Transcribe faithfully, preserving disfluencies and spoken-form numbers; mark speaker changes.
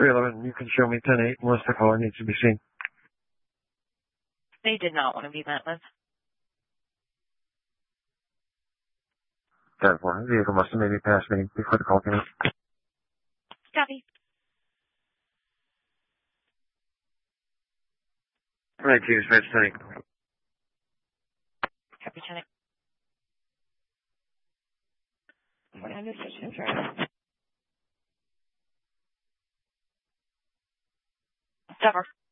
Speaker 1: three eleven, you can show me ten eight unless the caller needs to be seen.
Speaker 2: They did not want to be met with.
Speaker 1: ten four, vehicle must have maybe passed me before the call came in.
Speaker 2: Copy.
Speaker 1: Right, two, dispatch ten eight.
Speaker 2: Copy, ten eight. Cover.